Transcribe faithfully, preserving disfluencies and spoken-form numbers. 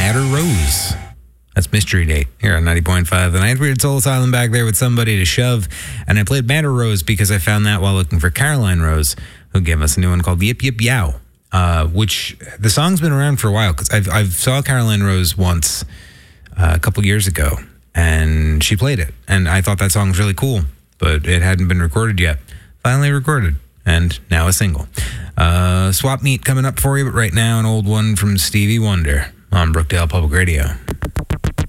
Madder Rose. That's Mystery Date here on ninety point five. The Ninth Weird Soul Asylum back there with Somebody to Shove. And I played Madder Rose because I found that while looking for Caroline Rose, who gave us a new one called Yip Yip Yow, uh, which the song's been around for a while because I've, I've saw Caroline Rose once uh, a couple years ago, and she played it. And I thought that song was really cool, but it hadn't been recorded yet. Finally recorded, and now a single. Uh, Swap Meet coming up for you, but right now an old one from Stevie Wonder on Brookdale Public Radio.